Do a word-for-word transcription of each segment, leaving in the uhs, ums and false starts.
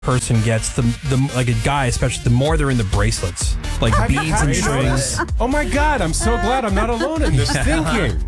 person gets, the the like a guy especially, the more they're in the bracelets, like How- beads how and do you know strings. that? Oh my God, I'm so glad I'm not alone in this thinking.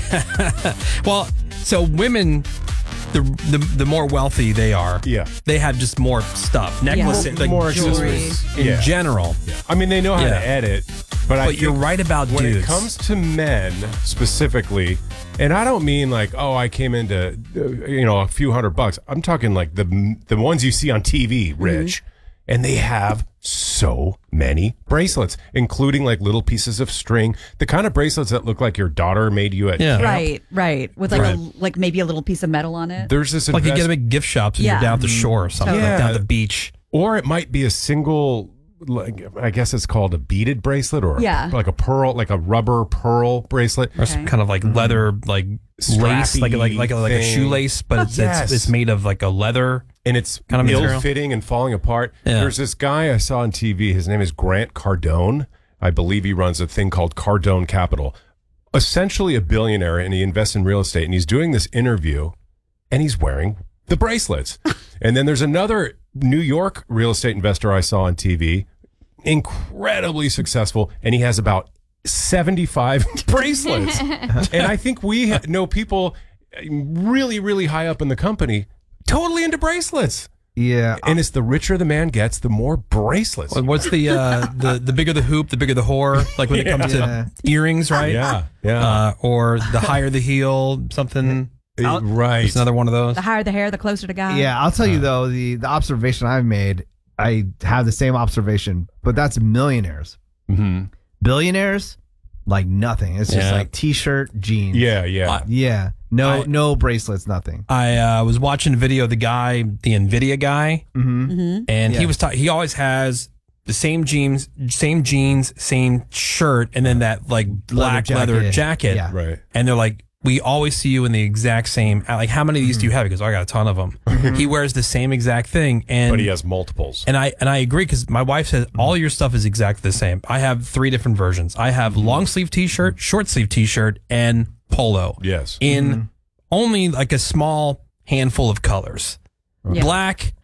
Well, so women, the, the the more wealthy they are, Yeah. they have just more stuff, necklaces, like More jewelry accessories. in Yeah. general. I mean, they know how Yeah. to edit, but, I But you're think right about when dudes. it comes to men specifically, and I don't mean like, oh, I came into, uh, you know, a few hundred bucks. I'm talking like the the ones you see on T V, Rich, and they have so many bracelets, including like little pieces of string, the kind of bracelets that look like your daughter made you at Yeah. camp. Right, right. With like Right. a like maybe a little piece of metal on it. There's this Like you invest- get them at gift shops when Yeah. you're down at the shore or something, Yeah. like down at the beach. or it might be a single, like I guess it's called a beaded bracelet, or Yeah. like a pearl, like a rubber pearl bracelet. Or some Okay. kind of like leather, like lace, like a, like like a, like a thing. shoelace, but it's, Yes. it's it's made of like a leather. And it's Kind of material. ill-fitting and falling apart. Yeah. There's this guy I saw on T V. His name is Grant Cardone. I believe he runs a thing called Cardone Capital. Essentially a billionaire, and he invests in real estate. And he's doing this interview, and he's wearing the bracelets. And then there's another New York real estate investor I saw on T V, incredibly successful, and he has about seventy-five bracelets. And I think we ha- know people really, really high up in the company totally into bracelets. Yeah. And it's the richer the man gets, the more bracelets. And what's the uh, the the bigger the hoop, the bigger the whore. Like when it comes Yeah. to earrings, right? Yeah, yeah. Uh, or the higher the heel, something. Uh, right. It's another one of those. The higher the hair, the closer to God. Yeah, I'll tell you though, the the observation I've made, I have the same observation, but that's millionaires. Mhm. Billionaires, like nothing. It's just Yeah. like t-shirt, jeans. Yeah, yeah. I- Yeah. No I- no bracelets, nothing. I uh, was watching a video of the guy, the Nvidia guy, Mm-hmm. and he Yeah. was ta- he always has the same jeans, same jeans, same shirt, and then that like black leather jacket. jacket. Yeah. Right. And they're like, we always see you in the exact same. Like, how many of these do you have? He goes, oh, I got a ton of them. He wears the same exact thing, and But he has multiples. and I and I agree because my wife says all your stuff is exactly the same. I have three different versions. I have long sleeve T-shirt, short sleeve T-shirt, and polo. Yes. In only like a small handful of colors: Yeah. black,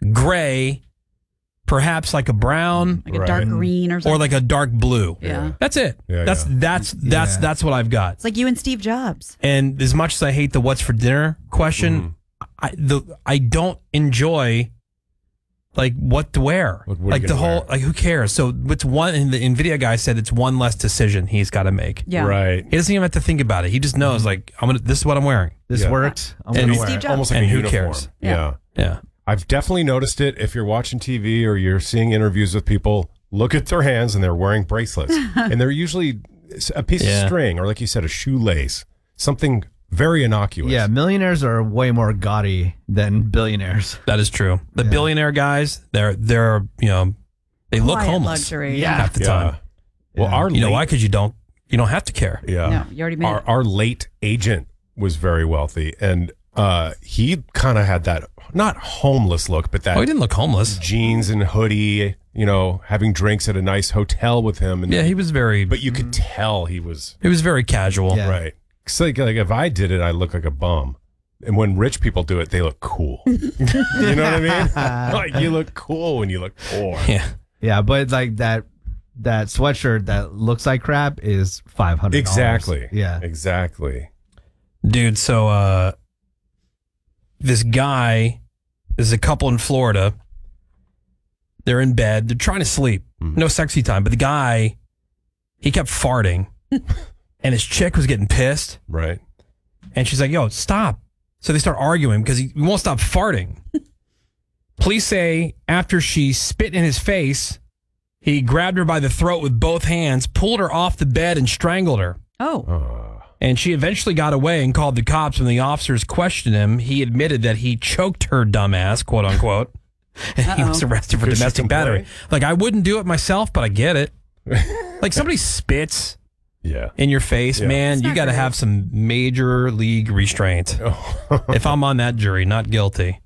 gray, perhaps like a brown, Like a Right. dark green or something. or like a dark blue. Yeah. That's it. Yeah, that's yeah. that's that's Yeah. that's what I've got. It's like you and Steve Jobs. And as much as I hate the "what's for dinner" question, I the I don't enjoy like what to wear. What- what are you like the gonna whole wear? like who cares? So it's one. And the Nvidia guy said it's one less decision he's got to make. Yeah. Right. He doesn't even have to think about it. He just knows like I'm gonna. This is what I'm wearing. This Yeah. works. I'm And gonna Steve wear Steve it. Jobs. Almost like And a who uniform. cares? Yeah. Yeah. I've definitely noticed it. If you're watching T V or you're seeing interviews with people, look at their hands and they're wearing bracelets. And they're usually a piece Yeah. of string or, like you said, a shoelace, something very innocuous. Yeah, millionaires are way more gaudy than billionaires. That is true. The Yeah. billionaire guys, they're they're you know they look Quiet homeless luxury. Yeah. half the Yeah. time. Well, Yeah. our You know late- why? Because you don't you don't have to care. Yeah. No, you already made Our, it. our late agent was very wealthy, and uh, he kind of had that not homeless look, but that Oh, he didn't look homeless. jeans and hoodie. You know, having drinks at a nice hotel with him, and Yeah, he was very. but you could tell he was He was very casual. Yeah. right. So like, like if I did it, I look like a bum. And when rich people do it, they look cool. You know what I mean? Like you look cool when you look poor. Yeah. Yeah, but like that that sweatshirt that looks like crap is five hundred. Exactly. Yeah. Exactly. Dude, so uh this guy is a couple in Florida. They're in bed. They're trying to sleep. No sexy time. But the guy, he kept farting. And his chick was getting pissed. Right. And she's like, yo, stop. So they start arguing because he, he won't stop farting. Police say after she spit in his face, he grabbed her by the throat with both hands, pulled her off the bed, and strangled her. Oh. Uh, And she eventually got away and called the cops. When the officers questioned him, he admitted that he choked her dumbass, quote unquote. And he was Uh-oh. arrested for Did she domestic complain? battery. Like, I wouldn't do it myself, but I get it. Like, somebody spits yeah. in your face, Yeah. man, It's you not got to great. have some major league restraint. If I'm on that jury, not guilty.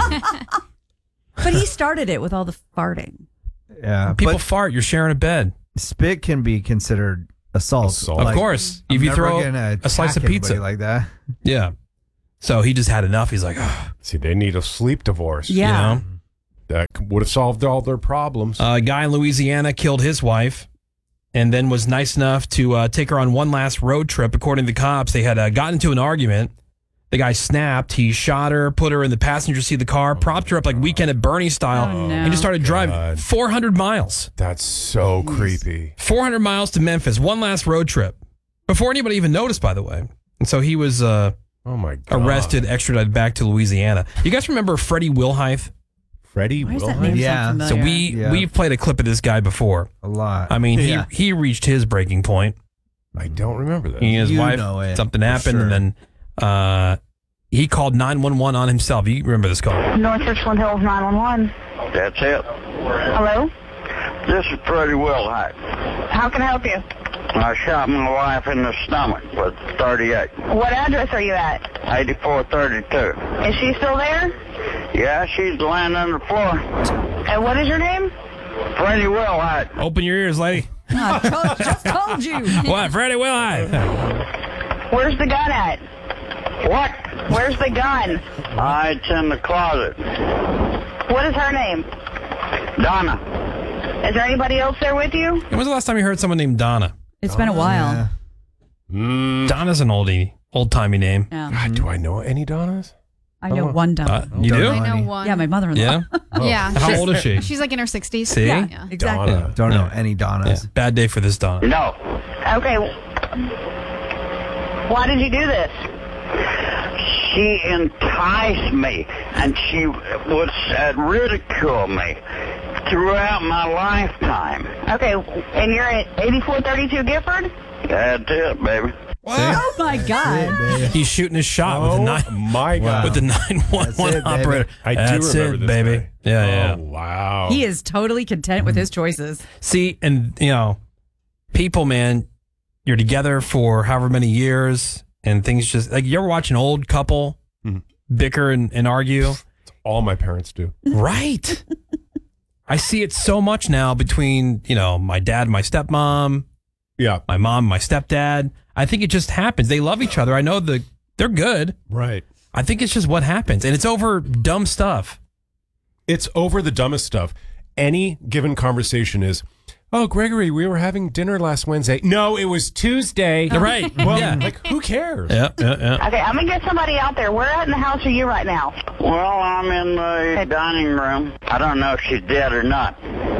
But he started it with all the farting. Yeah. People But fart, you're sharing a bed. spit can be considered assault. Assault. Of course. I'm If you never throw gonna a slice of attack pizza. anybody like that. Yeah. So he just had enough. He's like, oh, See, they need a sleep divorce. Yeah. you know? That would have solved all their problems. A guy in Louisiana killed his wife and then was nice enough to uh, take her on one last road trip. According to the cops, they had uh, gotten into an argument. The guy snapped. He shot her, put her in the passenger seat of the car, propped her up like Weekend at Bernie style, Oh, no. and just started driving God. four hundred miles. That's so creepy. four hundred miles to Memphis, one last road trip. Before anybody even noticed, by the way. And so he was uh, Oh my God. arrested, extradited back to Louisiana. You guys remember Freddie Wilhite? Freddie Why is that Wilhite? name Yeah. so So familiar? we, Yeah. we've played a clip of this guy before. A lot. I mean, Yeah. he, he reached his breaking point. I don't remember that. He and his You wife, know it, something for happened, sure. and then uh, he called nine one one on himself. You remember this call? North Richland Hills nine one one. That's it. Hello? This is Freddie Wilhite. How can I help you? I shot my wife in the stomach with thirty-eight. What address are you at? eighty-four thirty-two. Is she still there? Yeah, she's laying on the floor. And what is your name? Freddie Wilhite. Open your ears, lady. I told, just told you. What, Freddie Wilhite? Where's the gun at? What? Where's the gun? Uh, it's in the closet. What is her name? Donna. Is there anybody else there with you? When was the last time you heard someone named Donna? It's been a while. Yeah. Mm, Donna's an oldie, old-timey name. Yeah. God, do I know any Donnas? I know one Donna. Uh, you do? Don't I know Honey. one. yeah, my mother-in-law. Yeah? Yeah. How she's- old is she? She's like in her sixties. See? Yeah, Yeah. exactly. Donna. Don't know Yeah. any Yeah. Donnas. Bad day for this Donna. No. Okay. Why did you do this? She enticed me, and she would uh, ridicule me throughout my lifetime. Okay, and you're at eighty-four thirty-two Gifford? That's it, baby. Oh my God. He's shooting his shot with the Oh nine my God. with the nine one That's one it, baby. operator. I do That's remember it, this baby. guy. Yeah, yeah. Oh, wow. He is totally content with his choices. See, and you know, people, man, you're together for however many years, and things just like you ever watch an old couple Mhm. bicker and, and argue, All my parents do. right? I see it so much now between you know my dad, and my stepmom, Yeah. my mom, and my stepdad. I think it just happens. They love each other. I know the they're good. Right. I think it's just what happens, and it's over dumb stuff. It's over the dumbest stuff. Any given conversation is, oh, Gregory, we were having dinner last Wednesday. No, it was Tuesday. Right? Well, yeah. like, who cares? Yeah, yeah, yeah. Okay, I'm going to get somebody out there. Where at in the house are you right now? Well, I'm in the dining room. I don't know if she's dead or not.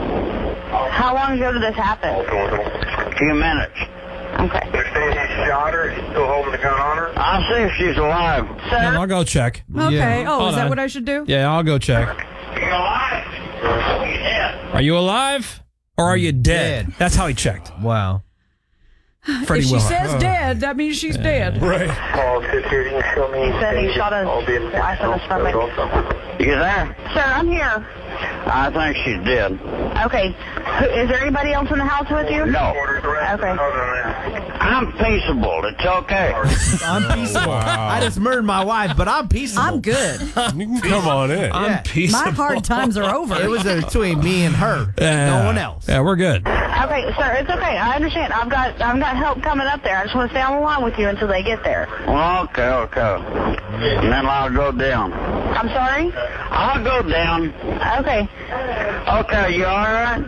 How long ago did this happen? A few minutes. Okay. They're saying he shot her. He's still holding the gun on her. I'll see if she's alive. Yeah, Sir? I'll go check. Okay. Oh, Hold is that on. what I should do? Yeah, I'll go check. She's alive. Yeah. Are you alive or are you dead? Dead. That's how he checked. Wow. Freddie If she Wilhite. says dead, that means she's dead. Right. Paul, sit here. You can show me. He said he shot his I'll be in wife in the stomach. You there? Sir, I'm here. I think she's dead. Okay. Who- Is there anybody else in the house with you? No. Okay. I'm peaceable. It's okay. I'm peaceable. Wow. I just murdered my wife, but I'm peaceable. I'm good. You can come on in. I'm Yeah. peaceable. My hard times are over. It was between me and her. Yeah. No one else. Yeah, we're good. Okay, sir, it's okay. I understand. I've got I've got help coming up there. I just want to stay on the line with you until they get there. Well, okay, okay. And then I'll go down. I'm sorry? I'll go down. Okay. Okay, you all right?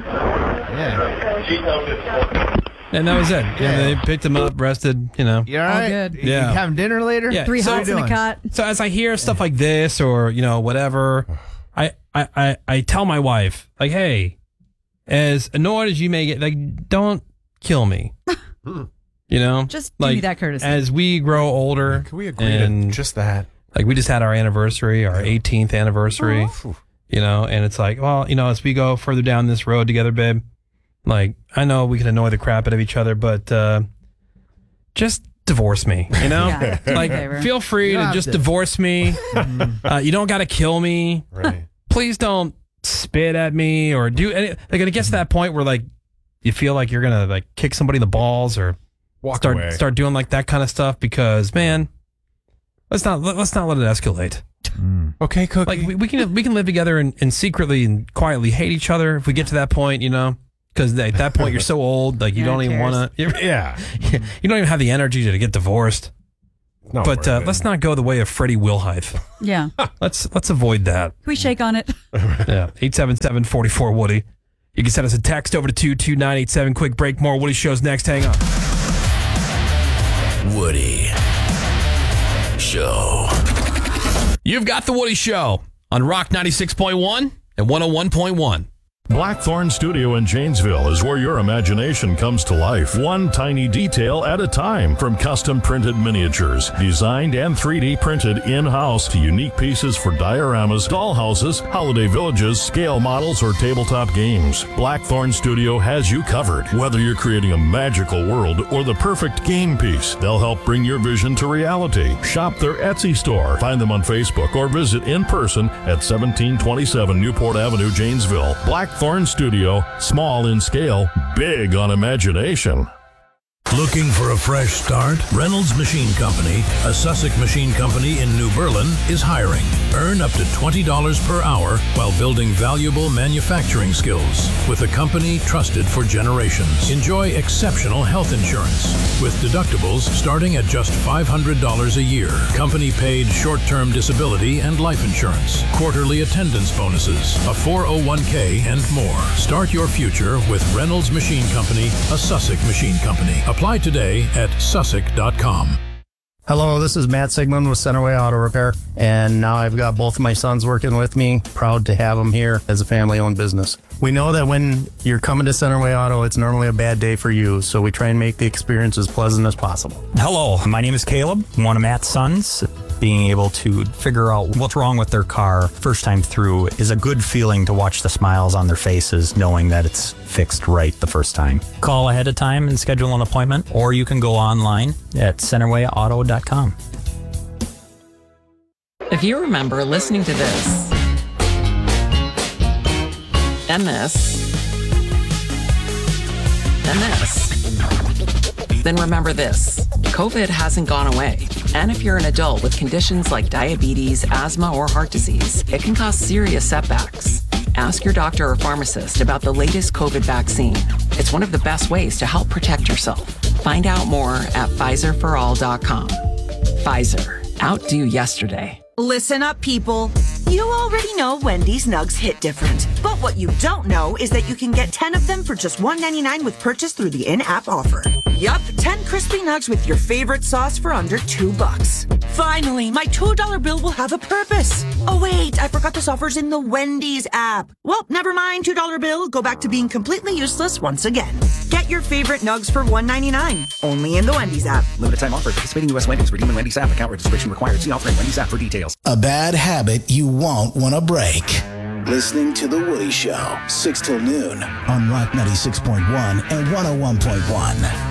Yeah. And that was it. Yeah. And they picked him up, rested, you know. You all right? good. You Yeah. having dinner later? Yeah. Three So- hots in a doing? cot. So as I hear stuff like this or, you know, whatever, I, I, I, I tell my wife, like, hey, as annoyed as you may get, like, don't kill me. You know? Just give like, me that courtesy. As we grow older, Can we agree and to just that? like we just had our anniversary, our eighteenth anniversary, you know, and it's like, well, you know, as we go further down this road together, babe, like, I know we can annoy the crap out of each other, but uh, just divorce me, you know? Yeah. Like, Favor. feel free You to have just to. divorce me. uh, you don't got to kill me. Right. Please don't spit at me or do any, like, it gets to that point where, like, you feel like you're going to, like, kick somebody in the balls or Walk start away. start doing, like, that kind of stuff because, man, let's not, let's not let it escalate. Okay, Cookie. Like we, we can we can live together and, and secretly and quietly hate each other if we get to that point, you know, because at that point you're so old, like you Yeah, don't who even cares? want to. yeah. You don't even have the energy to get divorced. Not but uh, worth it. let's not go the way of Freddie Wilhite. Yeah. let's let's avoid that. Can we shake on it? Yeah, eight seven seven, four four, Woody. You can send us a text over to two two nine eight seven. Quick break. More Woody Show's next. Hang on. Woody Show. You've got The Woody Show on Rock ninety-six point one and one oh one point one. Blackthorn Studio in Janesville is where your imagination comes to life, one tiny detail at a time. From custom printed miniatures, designed and three D printed in-house, to unique pieces for dioramas, dollhouses, holiday villages, scale models, or tabletop games. Blackthorn Studio has you covered. Whether you're creating a magical world or the perfect game piece, they'll help bring your vision to reality. Shop their Etsy store. Find them on Facebook or visit in person at seventeen twenty-seven Newport Avenue, Janesville. Blackthorn Studio, small in scale, big on imagination. Looking for a fresh start? Reynolds Machine Company, a Sussex machine company in New Berlin, is hiring. Earn up to twenty dollars per hour while building valuable manufacturing skills with a company trusted for generations. Enjoy exceptional health insurance with deductibles starting at just five hundred dollars a year. Company-paid short-term disability and life insurance, quarterly attendance bonuses, a four oh one k, and more. Start your future with Reynolds Machine Company, a Sussex machine company. Apply today at sussex dot com. Hello, this is Matt Sigmund with Centerway Auto Repair, and now I've got both of my sons working with me. Proud to have them here as a family-owned business. We know that when you're coming to Centerway Auto, it's normally a bad day for you, so we try and make the experience as pleasant as possible. Hello, my name is Caleb, one of Matt's sons. Being able to figure out what's wrong with their car first time through is a good feeling to watch the smiles on their faces, knowing that it's fixed right the first time. Call ahead of time and schedule an appointment, or you can go online at centerway auto dot com. If you remember listening to this and this and this, then remember this. COVID hasn't gone away. And if you're an adult with conditions like diabetes, asthma, or heart disease, it can cause serious setbacks. Ask your doctor or pharmacist about the latest COVID vaccine. It's one of the best ways to help protect yourself. Find out more at Pfizer for all dot com. Pfizer. Outdo yesterday. Listen up, people. You already know Wendy's Nugs hit different. But what you don't know is that you can get ten of them for just one ninety-nine with purchase through the in-app offer. Yup, ten crispy nugs with your favorite sauce for under two bucks. Finally, my two dollar bill will have a purpose. Oh wait, I forgot this offer's in the Wendy's app. Well, never mind, two dollar bill. Go back to being completely useless once again. Get your favorite nugs for one ninety-nine. Only in the Wendy's app. Limited time offer. Participating U S Wendy's. Redeem in Wendy's app. Account registration required. See offer in Wendy's app for details. A bad habit you won't want to break. Listening to The Woody Show, six till noon on Rock ninety-six point one and one oh one point one.